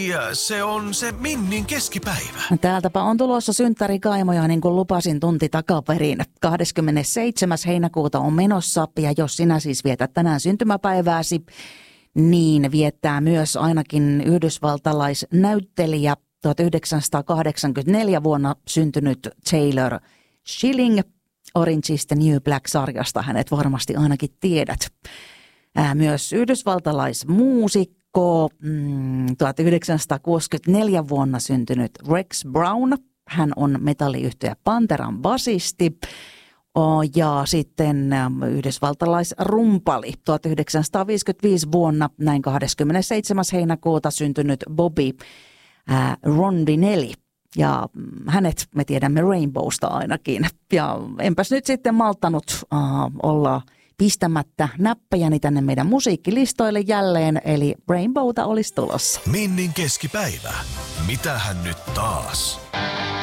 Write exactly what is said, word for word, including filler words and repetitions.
Ja se on se Minnin keskipäivä. Täältäpä on tulossa synttärikaimoja, niin kuin lupasin tunti takaperin. kahdeskymmenesseitsemäs heinäkuuta on menossa, ja jos sinä siis vietät tänään syntymäpäivääsi, niin viettää myös ainakin yhdysvaltalaisnäyttelijä tuhatyhdeksänsataakahdeksankymmentäneljä vuonna syntynyt Taylor Schilling. Orange is the New Black-sarjasta hänet varmasti ainakin tiedät. Ää, myös yhdysvaltalaismuusikko, mm, tuhatyhdeksänsataakuusikymmentäneljä vuonna syntynyt Rex Brown. Hän on metalliyhtye Panteran basisti. O, ja sitten yhdysvaltalaisrumpali, tuhatyhdeksänsataaviisikymmentäviisi vuonna, näin kahdeskymmenesseitsemäs heinäkuuta syntynyt Bobby ää, Rondinelli. Ja hänet me tiedämme Rainbowsta ainakin. Ja enpäs nyt sitten malttanut äh, olla pistämättä näppäjäni tänne meidän musiikkilistoille jälleen, eli Rainbowta olisi tulossa. Minnin keskipäivä. Mitähän nyt taas?